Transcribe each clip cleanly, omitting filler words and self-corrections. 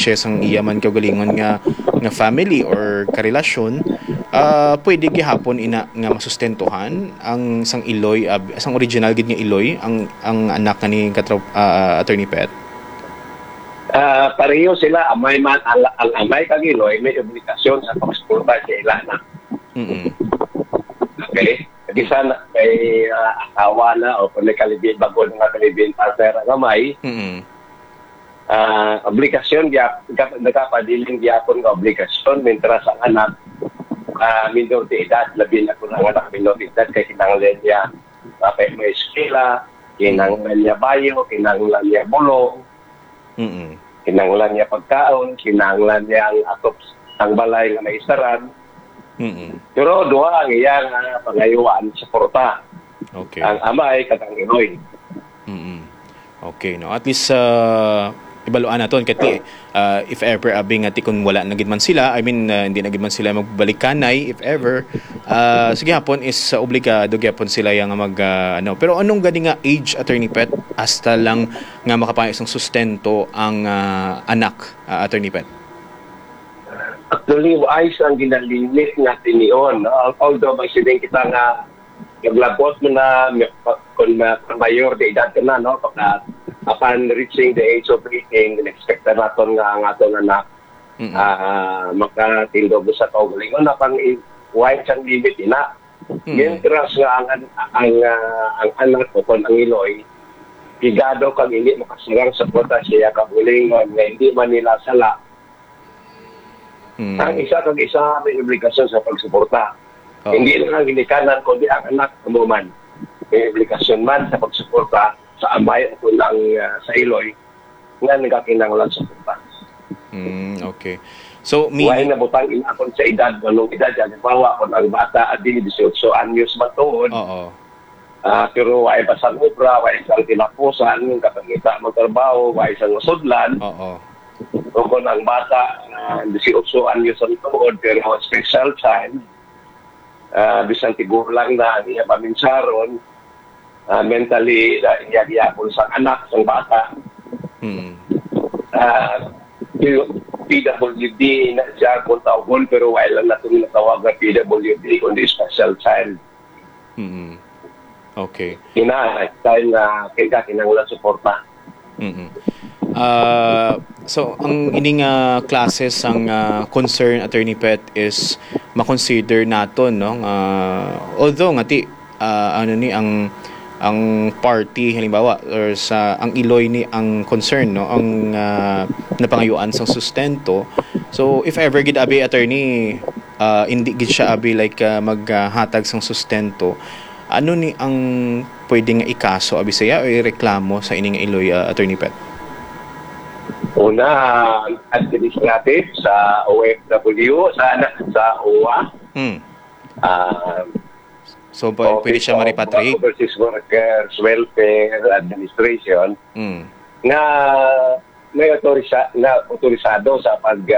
siya sang iyaman kaugalingon nga family or karelasyon, pwede gihapon ina nga masustentuhan ang sang Iloy, sang original gid nga Iloy ang anak ni Attorney Pet. Pareho sila, amay man ang amay kag Iloy may obligasyon sa pagsuporta sa ilana. Okay? Kasi na may asawa na o kung may kalibin, bago nga kalibin partner ang amay, obligasyon, nagkapadiling gyapon nga obligasyon, mientras ang anak minor de edad, labi na kung ang anak minor de edad, kaya kinanglan niya may eskila, kinanglan niya bayo, kinanglan niya bulong, kinanglan niya pagkaon, kinanglan niya ang atop ang balay nga may isaran. Pero duha ang iyang pangayuan sa porta. Okay. Ang amay kag ang Iloy. Okay, no. At least ibaluan naton kati if ever abing ati kung wala na gid man sila, I mean hindi na gid man sila magbalik kanay if ever, sige hapon is obligado gyapon sila yang mag pero anong gani nga age, Attorney Pet, hasta lang nga makapangay isang sustento ang anak, Attorney Pet? Actually, ayos ang ginalimit natin niyon. Although, magsiling kita nga naglabot mo na kung mayor de edad ka na, no? Upon reaching the age of 18, in-expect na natin nga ang atong anak makatindog sa kaugalingon na pang white ang limit ina. Ngayon, kiras nga ang anak ko kung ang Iloy, higado kang hindi makasirang sa pota siya kaugalingon nga hindi man nila sala. Ang isa kag isa may obligasyon sa pagsuporta. Hindi lang ang ginikanan kundi ang anak umuman. May obligasyon man sa pagsuporta sa amay o lang sa Iloy nga nagakinanglan sa suporta. Okay. So, why na butang inakon sa edad, anong edad yan, bawa kung ang bata at 18 anyos matuod. Pero why pa sa obra, why isang tinapusan, kapangita magtrabaho, why isang masudlan. O kung ang bata 18 anyos ang tuod pero special child, bisan tigur lang na iya paminsaron, mentally iya sa anak ng bata. PWD na siya kung tawag pero wala na itong natawag na PWD kundi special child. Okay. Dahil na kinanglan suporta. So ang ining classes ang concern, Attorney Pet, is makonsider naton, no, although ngati ang party halimbawa or sa ang Iloy ni ang concern, no, ang napangayuan sang sustento. So if ever gid abi, Attorney, hindi gid siya abi like maghatag sang sustento, ano ni ang pwede nga ikaso abi saya o ireklamo sa ining Iloy, Attorney Pet? Una, administrative sa OFW, sa OWA. So, pwede siya maripatriate? Overseas Workers Welfare Administration na may otorisado sa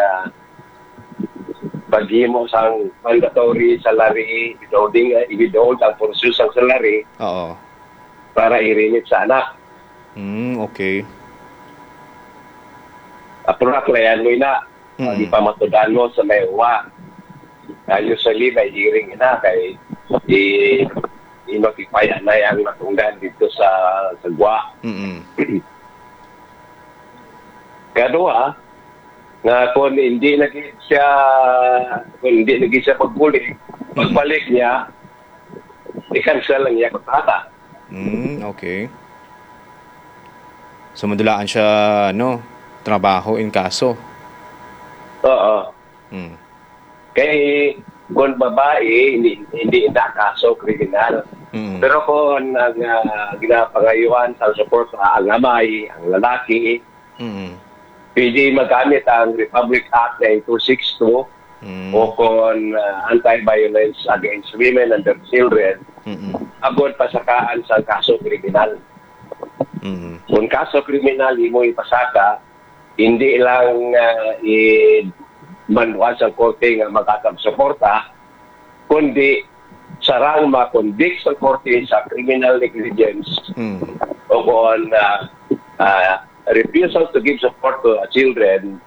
paghimo sang mandatory salary, i-withhold ang pursuit ang salary para i-remit sa anak. Okay. Apuraklayan mo na, di pa matudaan mo sa may uwa. Usually, may hearing na kay i-notify na yung natungdan dito sa GWA. Kaya doon, nga kung hindi naging siya pagbalik niya, i-cancel lang niya kontrata. Okay. So, madulaan siya, trabaho in kaso. Oo. Kaya kung babae, hindi na kaso kriminal. Pero kung ang ginapangayuan sa support ang amay, ang lalaki, pwede magamit ang Republic Act 262 o kung Anti-Violence Against Women and their Children, abot pasakaan sa kaso kriminal. Kung kaso kriminal, mo ipasaka, hindi lang manual sa korte nga magkakapsuporta, kundi sarang makondict sa korte sa criminal negligence o kung refusal to give support to children